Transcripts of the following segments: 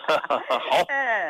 好。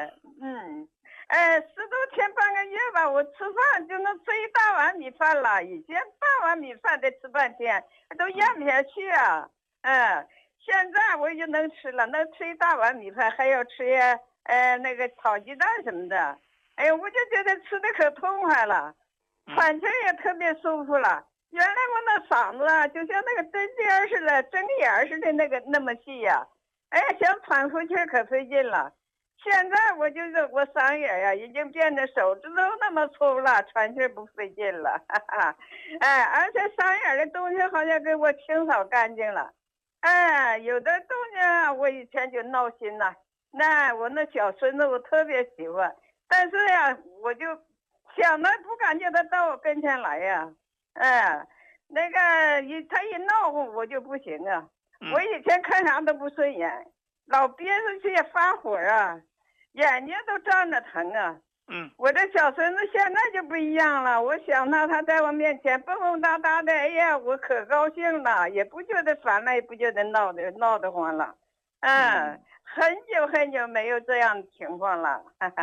10多天半个月吧，我吃饭就能吃一大碗米饭了。以前半碗米饭得吃半天，都咽不下去啊。现在我就能吃了，能吃一大碗米饭，还要吃那个炒鸡蛋什么的。哎呀，我就觉得吃的可痛快了，喘气也特别舒服了。原来我那嗓子啊，就像那个针尖似的、针眼似的那么细呀。哎呀，想喘出气可费劲了。现在我嗓眼呀，已经变得手指头那么粗了，喘气不费劲了。而且嗓眼的东西好像给我清扫干净了。有的东西啊，我以前就闹心了。我那小孙子我特别喜欢，但是呀，我就想的不敢叫他到我跟前来呀。他一闹我就不行啊。我以前看啥都不顺眼，老憋着气发火啊，眼睛都胀着疼啊。我这小孙子现在就不一样了，我想他在我面前蹦蹦哒哒的，哎呀，我可高兴了，也不觉得烦了，也不觉得闹得慌了。很久很久没有这样的情况了。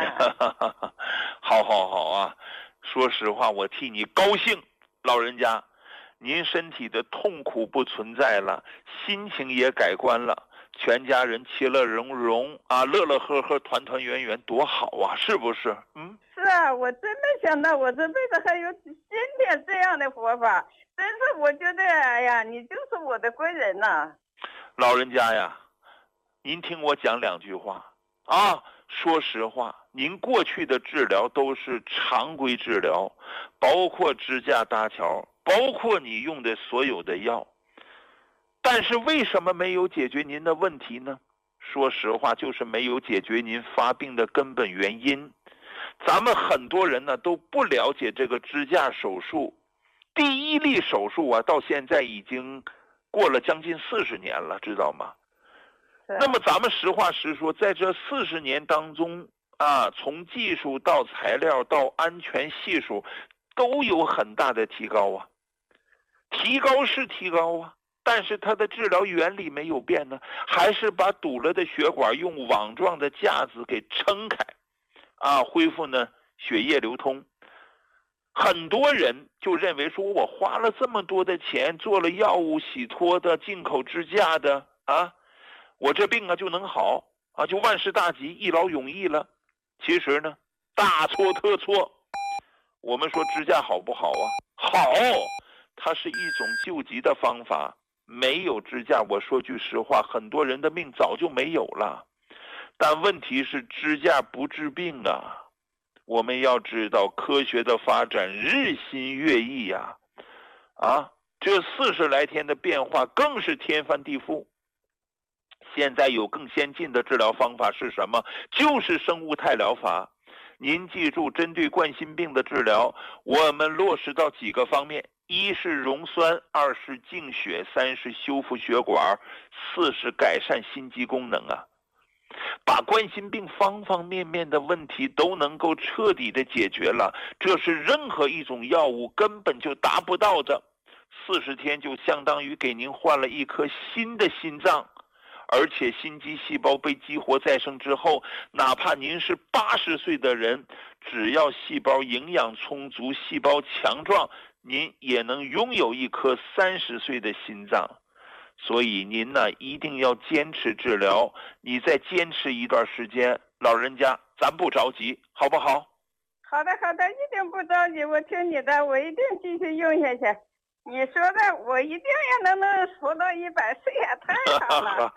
好啊，说实话，我替你高兴，老人家，您身体的痛苦不存在了，心情也改观了，全家人其乐融融啊，乐乐呵呵，团团圆圆，多好啊，是不是？ 是啊，我真没想到我这辈子还有今天这样的活法，真是我觉得，哎呀，你就是我的贵人呐。 老人家呀，您听我讲2句话啊。说实话，您过去的治疗都是常规治疗，包括支架搭桥，包括你用的所有的药，但是为什么没有解决您的问题呢？说实话，就是没有解决您发病的根本原因。咱们很多人呢都不了解这个支架手术，第一例手术啊，到现在已经过了将近40年了，知道吗？那么咱们实话实说，在这40年当中啊，从技术到材料到安全系数都有很大的提高啊。提高是提高啊，但是它的治疗原理没有变呢，还是把堵了的血管用网状的架子给撑开啊，恢复呢血液流通。很多人就认为说，我花了这么多的钱做了药物洗脱的进口支架的啊，我这病啊就能好啊，就万事大吉，一劳永逸了。其实呢，大错特错。我们说支架好不好啊？好，它是一种救急的方法。没有支架，我说句实话，很多人的命早就没有了。但问题是支架不治病啊。我们要知道，科学的发展日新月异呀。这40来天的变化更是天翻地覆。现在有更先进的治疗方法是什么？就是生物态疗法。您记住，针对冠心病的治疗，我们落实到几个方面：一是溶栓，2是净血，3是修复血管，4是改善心肌功能啊。把冠心病方方面面的问题都能够彻底的解决了，这是任何一种药物根本就达不到的。40天就相当于给您换了一颗新的心脏。而且心肌细胞被激活再生之后，哪怕您是80岁的人，只要细胞营养充足，细胞强壮，您也能拥有一颗30岁的心脏。所以您呢，一定要坚持治疗，你再坚持一段时间，老人家咱不着急，好不好？ 好的，一定不着急，我听你的，我一定继续用下去。你说的我一定也能活到100岁呀，太好了。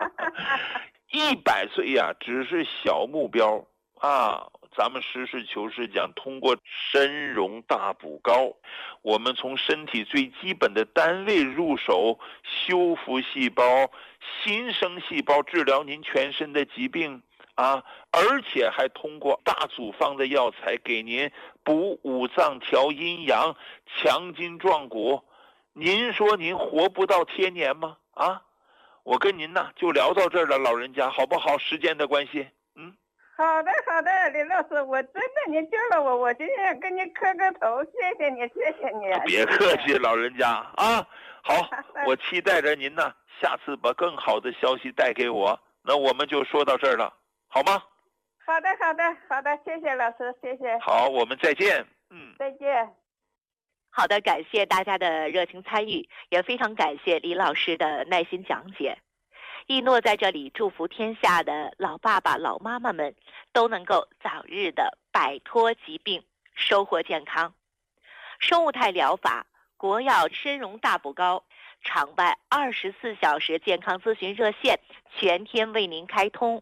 100岁呀，只是小目标啊。咱们实事求是讲，通过参茸大补膏，我们从身体最基本的单位入手，修复细胞、新生细胞，治疗您全身的疾病啊，而且还通过大组方的药材给您补五脏、调阴阳、强筋壮骨。您说您活不到天年吗？我跟您呢就聊到这儿了，老人家，好不好？时间的关系。 好的，李老师，我真的您救了我，我今天跟您磕个头，谢谢你。 别客气，老人家啊。好，我期待着您呢，下次把更好的消息带给我。那我们就说到这儿了。 好吗？ 好的，好的，好的，谢谢老师，谢谢。 好，我们再见。 再见。 好的，感谢大家的热情参与，也非常感谢李老师的耐心讲解。一诺在这里祝福天下的老爸爸、老妈妈们都能够早日的摆脱疾病，收获健康。生物态疗法、国药参荣大补膏常办24小时健康咨询热线，全天为您开通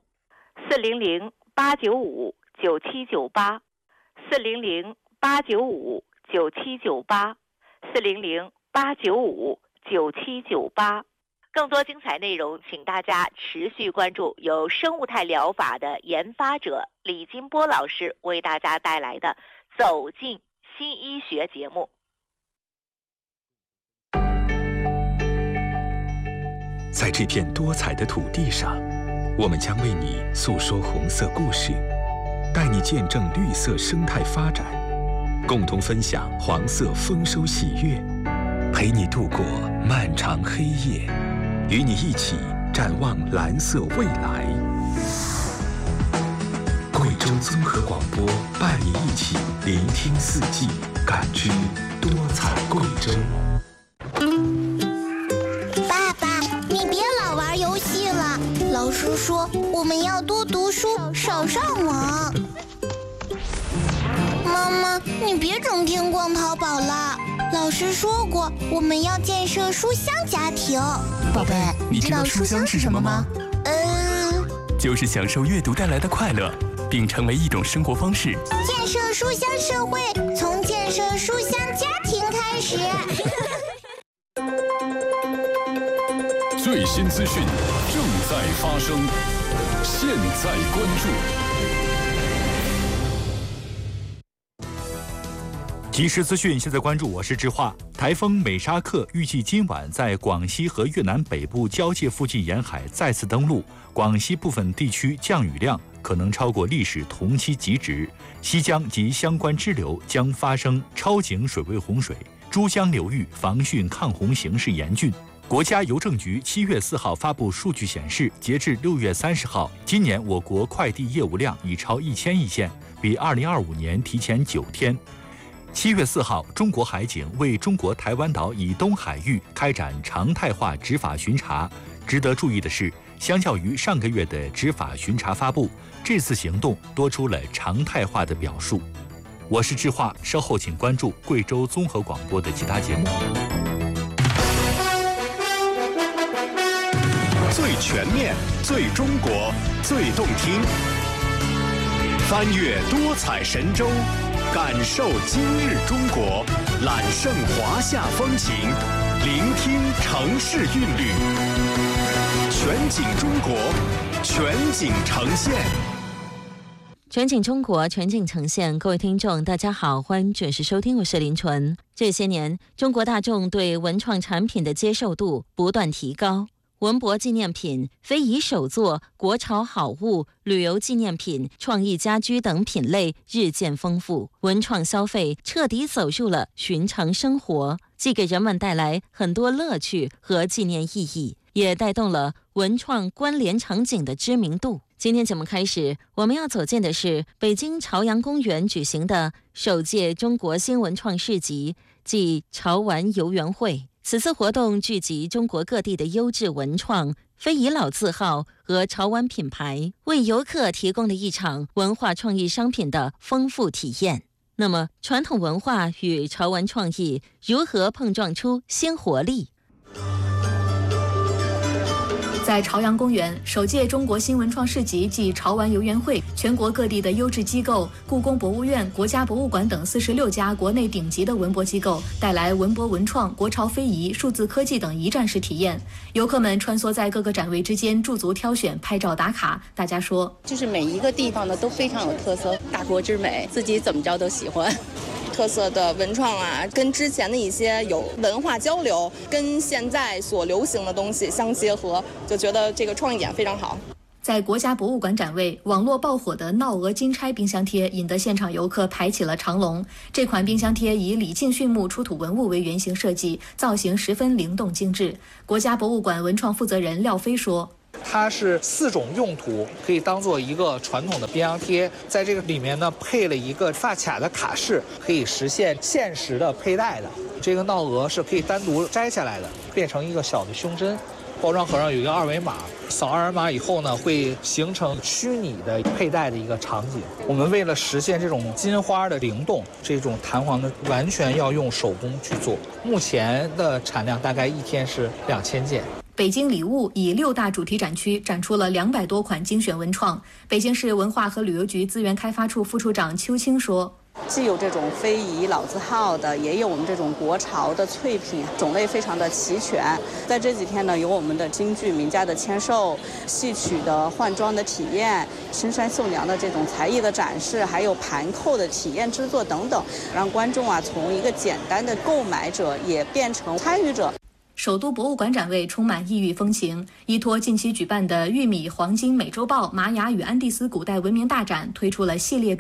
，400-895-9798 400-895-9798 400-895-9798。更多精彩内容，请大家持续关注由生物态疗法的研发者李金波老师为大家带来的《走进新医学》节目。 在这片多彩的土地上，我们将为你诉说红色故事，带你见证绿色生态发展，共同分享黄色丰收喜悦，陪你度过漫长黑夜，与你一起展望蓝色未来。贵州综合广播伴你一起聆听四季，感知多彩贵州。 爸爸，你别老玩游戏了，老师说我们要多读书，少上网。妈妈，你别整天逛淘宝了，老师说过我们要建设书香家庭。 宝贝，你知道书香是什么吗？ 就是享受阅读带来的快乐，并成为一种生活方式。 建设书香社会，从建设书香家庭开始。 最新资讯正在发生，现在关注。 即时资讯，现在关注，我是智化。台风美沙克预计今晚在广西和越南北部交界附近沿海再次登陆，广西部分地区降雨量可能超过历史同期极值，西江及相关支流将发生超警水位洪水，珠江流域防汛抗洪形势严峻。国家邮政局7月4号发布数据显示，截至6月30号，今年我国快递业务量已超1000亿件，比2025年提前9天。7月4号，中国海警为中国台湾岛以东海域开展常态化执法巡查。值得注意的是，相较于上个月的执法巡查发布，这次行动多出了常态化的表述。我是智化，稍后请关注贵州综合广播的其他节目。 最全面、最中国、最动听，翻越多彩神州，感受今日中国，揽胜华夏风情，聆听城市韵律，全景中国，全景呈现。 全景中国，全景呈现。各位听众大家好，欢迎准时收听，我是林纯。这些年，中国大众对文创产品的接受度不断提高，文博纪念品、非遗手作、国潮好物、旅游纪念品、创意家居等品类日渐丰富，文创消费彻底走入了寻常生活，既给人们带来很多乐趣和纪念意义，也带动了文创关联场景的知名度。今天节目开始，我们要走进的是北京朝阳公园举行的首届中国新文创市集暨潮玩游园会。此次活动聚集中国各地的优质文创、非遗老字号和潮玩品牌，为游客提供了一场文化创意商品的丰富体验。那么，传统文化与潮玩创意如何碰撞出新活力？ 在朝阳公园，首届中国新文创市集暨潮玩游园会，全国各地的优质机构、故宫博物院、国家博物馆等46家国内顶级的文博机构带来文博文创、国潮非遗、数字科技等一站式体验。游客们穿梭在各个展位之间，驻足挑选、拍照打卡。大家说， 就是每一个地方呢都非常有特色，大国之美，自己怎么着都喜欢。特色的文创啊，跟之前的一些有文化交流，跟现在所流行的东西相结合，就觉得这个创意点非常好。 在国家博物馆展位，网络爆火的闹鹅金钗冰箱贴引得现场游客排起了长龙。这款冰箱贴以李靖训墓出土文物为原型设计，造型十分灵动精致。国家博物馆文创负责人廖飞说： 它是4种用途，可以当做一个传统的边洋贴，在这个里面呢配了一个发卡的卡式，可以实现限时的佩戴的。这个闹额是可以单独摘下来的，变成一个小的胸针。包装盒上有一个2维码，扫2维码以后呢，会形成虚拟的佩戴的一个场景。我们为了实现这种金花的灵动，这种弹簧呢，完全要用手工去做。目前的产量大概1天是2000件。 北京礼物以6大主题展区展出了200多款精选文创。北京市文化和旅游局资源开发处副处长邱青说， 既有这种非遗老字号的，也有我们这种国潮的脆品，种类非常的齐全。在这几天呢，有我们的京剧名家的签售、戏曲的换装的体验、深山绣娘的这种才艺的展示，还有盘扣的体验制作等等，让观众从一个简单的购买者也变成参与者。 首都博物馆展位充满异域风情，依托近期举办的玉米黄金美洲豹、玛雅与安第斯古代文明大展，推出了系列